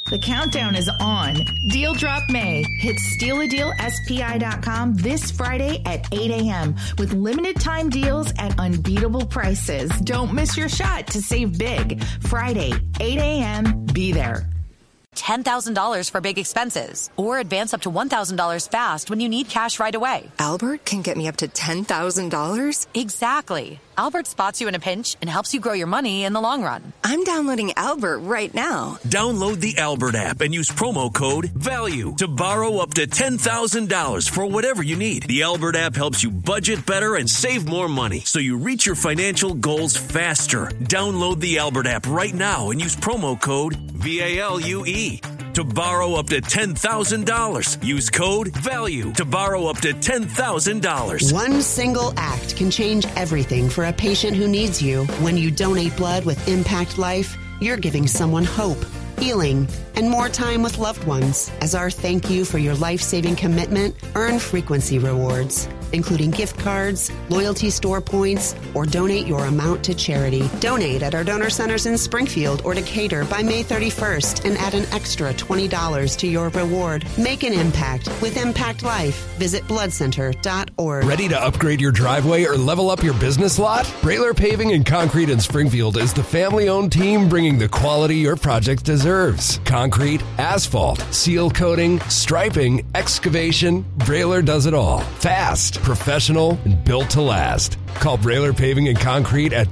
The countdown is on. Deal Drop May hits stealadealspi.com this Friday at 8 a.m. with limited time deals at unbeatable prices. Don't miss your shot to save big. Friday, 8 a.m. Be there. $10,000 for big expenses or advance up to $1,000 fast when you need cash right away. Albert can get me up to $10,000? Exactly. Albert spots you in a pinch and helps you grow your money in the long run. I'm downloading Albert right now. Download the Albert app and use promo code VALUE to borrow up to $10,000 for whatever you need. The Albert app helps you budget better and save more money so you reach your financial goals faster. Download the Albert app right now and use promo code VALUE to borrow up to $10,000. Use code VALUE to borrow up to $10,000. One single act can change everything for a patient who needs you. When you donate blood with Impact Life, you're giving someone hope, healing, and more time with loved ones. As our thank you for your life-saving commitment, earn frequency rewards, including gift cards, loyalty store points, or donate your amount to charity. Donate at our donor centers in Springfield or Decatur by May 31st and add an extra $20 to your reward. Make an impact with Impact Life. Visit bloodcenter.org. Ready to upgrade your driveway or level up your business lot? Brailer Paving and Concrete in Springfield is the family-owned team bringing the quality your project deserves. Concrete, asphalt, seal coating, striping, excavation, Brailer does it all. Fast, professional, and built to last. Call Brailer Paving and Concrete at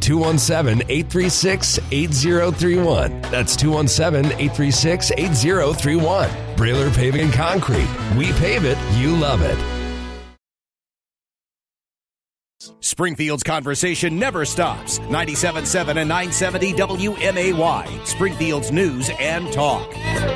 217-836-8031. That's 217-836-8031. Brailer Paving and Concrete. We pave it, you love it. Springfield's conversation never stops. 97.7 and 970 WMAY. Springfield's news and talk.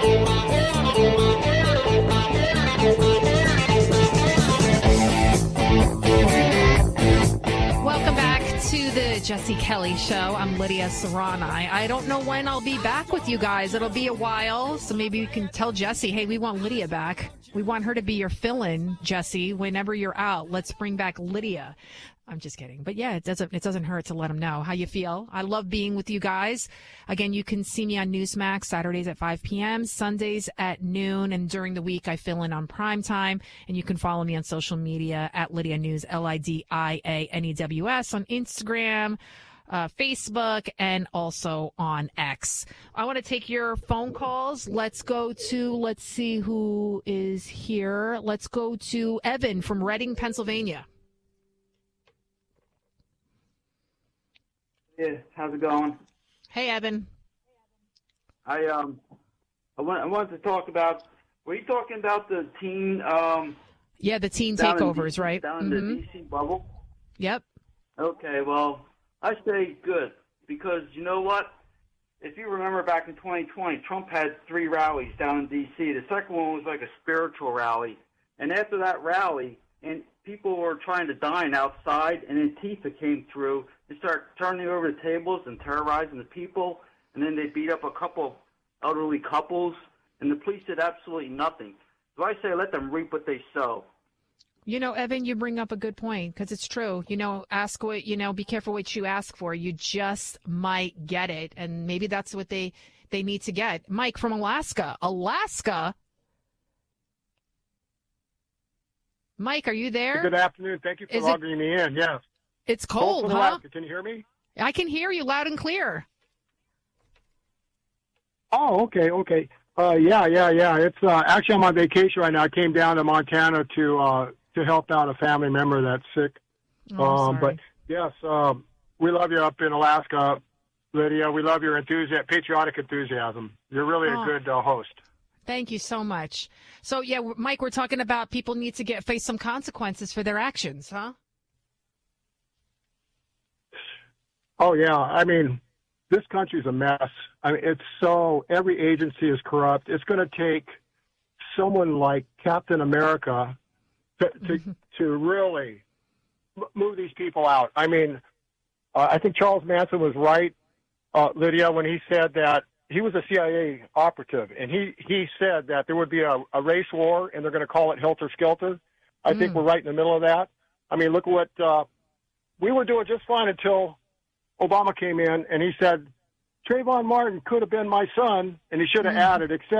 Welcome back to the Jesse Kelly Show. I'm Lydia Serrani. I don't know when I'll be back with you guys. It'll be a while, so maybe you can tell Jesse, hey, we want Lydia back. We want her to be your fill-in, Jesse, whenever you're out. Let's bring back Lydia. I'm just kidding. But yeah, it doesn't hurt to let them know how you feel. I love being with you guys. Again, you can see me on Newsmax Saturdays at 5 p.m., Sundays at noon, and during the week I fill in on primetime. And you can follow me on social media at Lydia News, LIDIANEWS on Instagram, Facebook, and also on X. I want to take your phone calls. Let's see who is here. Let's go to Evan from Reading, Pennsylvania. Yeah, how's it going? Hey, Evan. I wanted to talk about. Were you talking about the teen? Yeah, the teen takeovers, right? Down in the DC bubble. Yep. Okay, well, I say good because you know what? If you remember back in 2020, Trump had 3 rallies down in D.C. The second one was like a spiritual rally, and after that rally, and people were trying to dine outside, and Antifa came through. They start turning over the tables and terrorizing the people, and then they beat up a couple of elderly couples, and the police did absolutely nothing. So I say let them reap what they sow. You know, Evan, you bring up a good point because it's true. You know, be careful what you ask for. You just might get it, and maybe that's what they need to get. Mike from Alaska. Mike, are you there? Good afternoon. Thank you for logging me in. Yes. It's cold, huh? Alaska. Can you hear me? I can hear you loud and clear. Oh, okay. Yeah. It's actually I'm on vacation right now. I came down to Montana to help out a family member that's sick. But yes, we love you up in Alaska, Lydia. We love your patriotic enthusiasm. You're really a good host. Thank you so much. So yeah, Mike, we're talking about people need to face some consequences for their actions, huh? Oh yeah. I mean, this country's a mess. I mean, every agency is corrupt. It's going to take someone like Captain America to really move these people out. I mean, I think Charles Manson was right, Lydia, when he said that he was a CIA operative, and he said that there would be a race war, and they're going to call it helter-skelter. I think we're right in the middle of that. I mean, look at what we were doing just fine until Obama came in, and he said, Trayvon Martin could have been my son, and he should have added, except